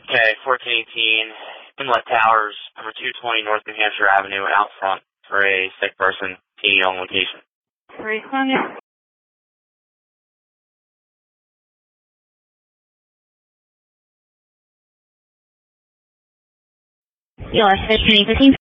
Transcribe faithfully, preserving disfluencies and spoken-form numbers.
Okay, fourteen eighteen, Inlet Towers, number two twenty North New Hampshire Avenue, out front for a sick person, T on location. three hundred. You are fifteen fifteen.